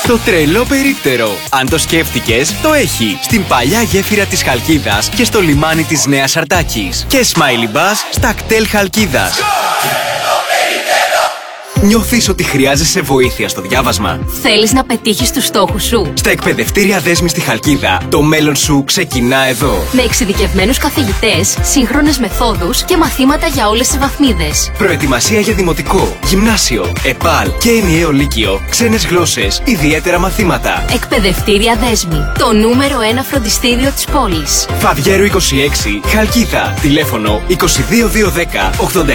Το τρελό περίπτερο. Αν το σκέφτηκες, το έχει. Στην παλιά γέφυρα της Χαλκίδας και στο λιμάνι της Νέας Αρτάκης. Και Smiley Bus στα κτέλ Χαλκίδας. Νιώθεις ότι χρειάζεσαι βοήθεια στο διάβασμα? Θέλεις να πετύχεις τους στόχους σου? Στα εκπαιδευτήρια Δέσμη στη Χαλκίδα, το μέλλον σου ξεκινά εδώ. Με εξειδικευμένους καθηγητές, σύγχρονες μεθόδους και μαθήματα για όλες τις βαθμίδες. Προετοιμασία για δημοτικό, γυμνάσιο, ΕΠΑΛ και ενιαίο λύκειο, ξένες γλώσσες, ιδιαίτερα μαθήματα. Εκπαιδευτήρια Δέσμη, το νούμερο 1 φροντιστήριο της πόλης. Φαδιέρου 26, Χαλκίδα. Τηλέφωνο 22210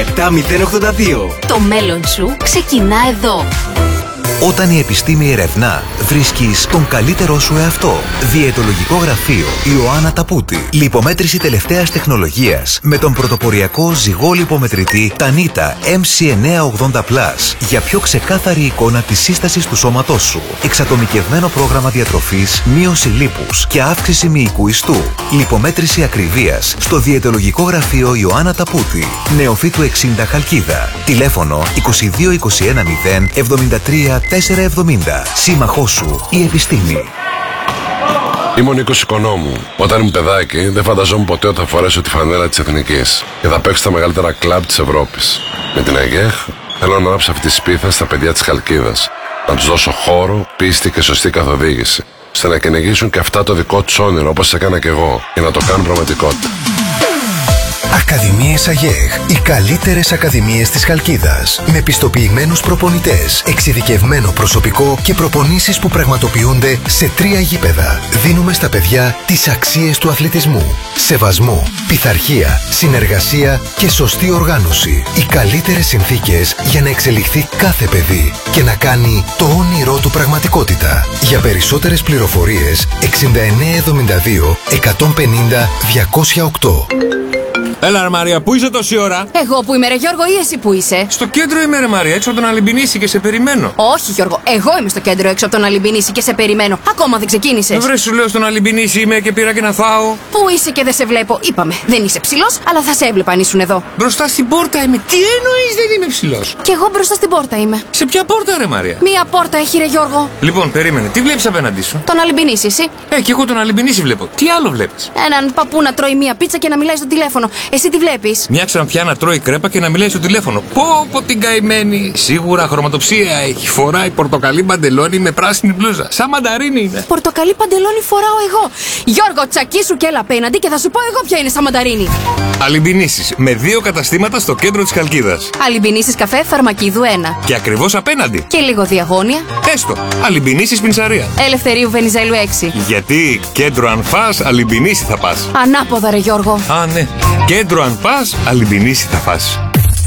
87082. Το μέλλον σου ξεκινά εδώ. Όταν η επιστήμη ερευνά, βρίσκεις τον καλύτερό σου εαυτό. Διαιτολογικό γραφείο Ιωάννα Ταπούτη. Λιπομέτρηση τελευταίας τεχνολογίας με τον πρωτοποριακό ζυγό λιπομετρητή Tanita MC980+. Για πιο ξεκάθαρη εικόνα της σύστασης του σώματός σου. Εξατομικευμένο πρόγραμμα διατροφής, μείωση λίπους και αύξηση μυϊκού ιστού. Λιπομέτρηση ακριβίας στο διαιτολογικό γραφείο Ιωάννα Ταπούτη. Νεοφύτου 60 Χαλκίδα. Τηλέφωνο 2221 0 73 470. Σύμμαχός σου, η επιστήμη. Είμαι ο Νίκος Οικονόμου. Όταν ήμουν παιδάκι, δεν φανταζόμουν ποτέ ότι θα φορέσω τη φανέλα της Εθνικής και θα παίξω στα μεγαλύτερα κλαμπ της Ευρώπης. Με την ΑΓΕΧ θέλω να ανάψω αυτή τη σπίθα στα παιδιά της Χαλκίδας. Να τους δώσω χώρο, πίστη και σωστή καθοδήγηση, ώστε να κυνηγήσουν και αυτά το δικό τους όνειρο όπως έκανα και εγώ, και να το κάνουν πραγματικότητα. Ακαδημίες ΑΓΕΧ. Οι καλύτερες ακαδημίες της Χαλκίδας. Με πιστοποιημένους προπονητές, εξειδικευμένο προσωπικό και προπονήσεις που πραγματοποιούνται σε 3 γήπεδα. Δίνουμε στα παιδιά τις αξίες του αθλητισμού. Σεβασμό, πειθαρχία, συνεργασία και σωστή οργάνωση. Οι καλύτερες συνθήκες για να εξελιχθεί κάθε παιδί και να κάνει το όνειρό του πραγματικότητα. Για περισσότερες πληροφορίες 6972 150 208. Έλα ρε Μαρία, πού είσαι τόση ώρα? Εγώ που είμαι ρε Γιώργο ή εσύ που είσαι? Στο κέντρο είμαι ρε Μαρία, έξω από τον Αλυμπινίση και σε περιμένω. Όχι Γιώργο, εγώ είμαι στο κέντρο έξω από τον Αλυμπινίση και σε περιμένω. Ακόμα δεν ξεκίνησες. Βρε σου λέω στον Αλυμπινίση είμαι και πήρα και να φάω. Πού είσαι και δεν σε βλέπω? Είπαμε, δεν είσαι ψηλός, αλλά θα σε έβλεπα αν ήσουν εδώ. Μπροστά στην πόρτα είμαι. Τι εννοείς δεν είμαι ψηλός? Κι εγώ μπροστά στην πόρτα είμαι. Σε ποια πόρτα ρε Μαρία? Μία πόρτα έχει ρε Γιώργο. Λοιπόν, περίμενε, τι βλέπεις απέναντί σου? Τον Αλυμπινίση εσύ. Κι εγώ τον Αλυμπινίση βλέπω. Τι άλλο βλέπεις? Έναν παππού να τρώει μία πίτσα και να μιλάει στο τηλέφωνο. Εσύ τι βλέπεις? Μια ξανθιά να τρώει κρέπα και να μιλάει στο τηλέφωνο. Πω την καημένη. Σίγουρα χρωματοψία έχει. Φοράει πορτοκαλί παντελόνι με πράσινη μπλούζα. Σαν μανταρίνι είναι. Πορτοκαλί παντελόνι φοράω εγώ. Γιώργο, τσακίσου και έλα απέναντι και θα σου πω εγώ ποια είναι σαν μανταρίνι. Αλυμπινίσεις με 2 καταστήματα στο κέντρο της Χαλκίδας. Αλυμπινίσεις καφέ Φαρμακίδου 1. Και ακριβώς απέναντι. Και λίγο διαγώνια. Έστω. Αλυμπινίσεις πινσαρία. Ελευθερίου Βενιζέλου 6. Γιατί κέντρο αν φας, Αλυμπινίση θα πας. Ανάποδα ρε Γιώργο. Α, ναι. Κέντρο αν πας, Αλυμπινίση θα φας.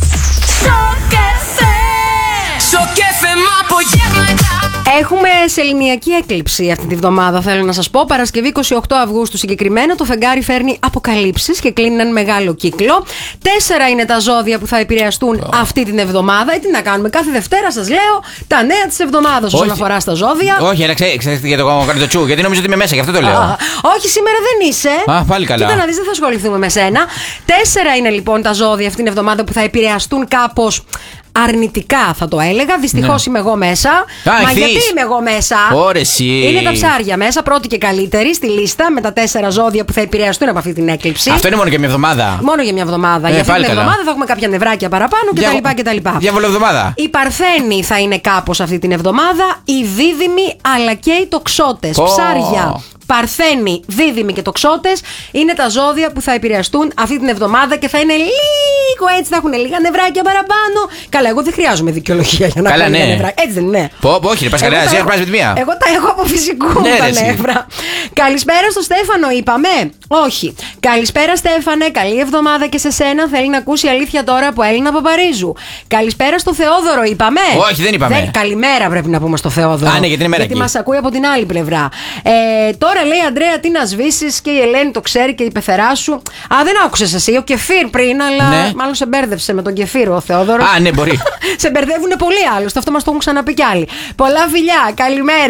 Σοκέφε μ' απογεύματα. Έχουμε σεληνιακή έκλειψη αυτή τη βδομάδα, θέλω να σας πω. Παρασκευή 28 Αυγούστου συγκεκριμένα, το φεγγάρι φέρνει αποκαλύψεις και κλείνει έναν μεγάλο κύκλο. 4 είναι τα ζώδια που θα επηρεαστούν αυτή την εβδομάδα. Τι να κάνουμε, κάθε Δευτέρα σας λέω τα νέα της εβδομάδας όσον αφορά στα ζώδια. Όχι, αλλά ξέρετε γιατί το κάνω το τσου, γιατί νομίζω ότι είμαι μέσα, γι' αυτό το λέω. Όχι, σήμερα δεν είσαι. Α, πάλι καλά. Κοίτα να δεις, δεν θα ασχοληθούμε με σένα. 4 είναι λοιπόν τα ζώδια αυτή την εβδομάδα που θα επηρεαστούν κάπως αρνητικά, θα το έλεγα. Δυστυχώς είμαι εγώ μέσα. Μα γιατί είμαι εγώ μέσα? Είναι τα ψάρια μέσα, πρώτη και καλύτερη στη λίστα, με τα 4 ζώδια που θα επηρεαστούν από αυτή την έκλειψη. Αυτό είναι μόνο για μια εβδομάδα. Μόνο για μια εβδομάδα. Για αυτή την εβδομάδα θα έχουμε κάποια νευράκια παραπάνω κτλ. Διαβολοβδομάδα. Οι Παρθένοι θα είναι κάπως αυτή την εβδομάδα. Οι Δίδυμοι αλλά και οι Τοξότες. Ψάρια, Παρθένοι, Δίδυμοι και Τοξότες είναι τα ζώδια που θα επηρεαστούν αυτή την εβδομάδα και θα είναι λίγο έτσι, θα έχουν λίγα νευράκια παραπάνω. Καλά, εγώ δεν χρειάζομαι δικαιολογία για να κάνω λίγα νευράκια. Έτσι δεν είναι? Όχι, ρε Πασκαλιά, εσύ έχει με τη μία. Εγώ τα έχω από φυσικού τα νεύρα. Καλησπέρα στο Στέφανο, είπαμε. Όχι. Καλησπέρα, Στέφανε. Καλή εβδομάδα και σε σένα. Θέλει να ακούσει αλήθεια τώρα από Έλληνα Παπαρίζου. Καλησπέρα στο Θεόδωρο, είπαμε. Όχι, δεν είπαμε. Καλημέρα πρέπει να πούμε στο Θεόδωρο. Ναι, γιατί μας ακούει από την άλλη πλευρά. Τώρα λέει Αντρέα, τι να σβήσεις, και η Ελένη το ξέρει και η πεθερά σου. Α, δεν άκουσες εσύ. Ο κεφίρ πριν, αλλά μάλλον σε μπέρδευσε με τον κεφίρ ο Θεόδωρο. Ναι, μπορεί. Σε μπερδεύουν πολύ άλλωστε. Αυτό μας το έχουν ξαναπεί κι άλλοι. Πολλά φιλιά, καλημέρα.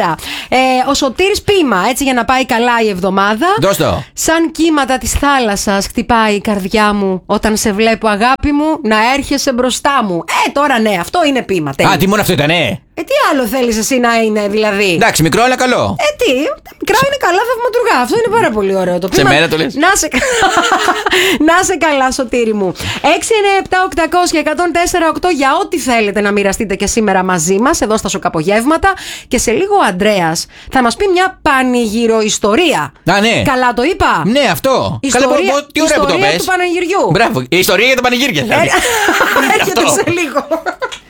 Ο Σωτήρης ποίημα, έτσι για να πάει καλά η εβδομάδα. Δώσ' το. Σαν κύματα της θάλασσας χτυπάει η καρδιά μου όταν σε βλέπω, αγάπη μου, να έρχεσαι μπροστά μου. Τώρα ναι, αυτό είναι ποίημα. Α, τι μόνο αυτό ήτανε. Τι άλλο θέλεις εσύ να είναι, δηλαδή. Εντάξει, μικρό αλλά καλό. Τι, τα μικρά είναι καλά θαυματουργά. Αυτό είναι πάρα πολύ ωραίο το ποίημα. Σε μένα το λες. Να σε καλά, Σωτήρη μου. 697-800-1048 για ό,τι θέλετε να μοιραστείτε και σήμερα μαζί μας, εδώ στα Σοκαπογεύματα. Και σε λίγο ο Ανδρέας θα μας πει μια πανηγυροϊστορία. Α, ναι. Καλά το είπα. Ναι, αυτό. Ιστορία, τι ωραία που το πες. του πανηγυριού. Μπράβο. Η ιστορία για τα πανηγύρια. Έρχεται σε λίγο.